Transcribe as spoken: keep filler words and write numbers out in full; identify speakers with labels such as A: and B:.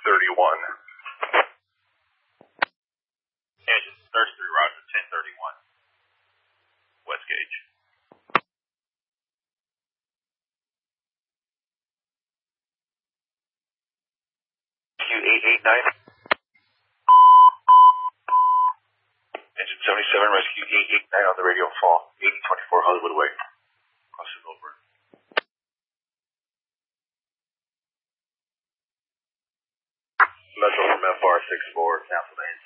A: thirty-one.
B: Engine thirty-three, Roger, ten thirty-one. West gauge.
A: Q eight eight nine. Engine seventy-seven, rescue eight eight nine on the radio fall. eighty twenty-four Hollywood Way. Crossing over. Metro from F R six four, cancel the engine.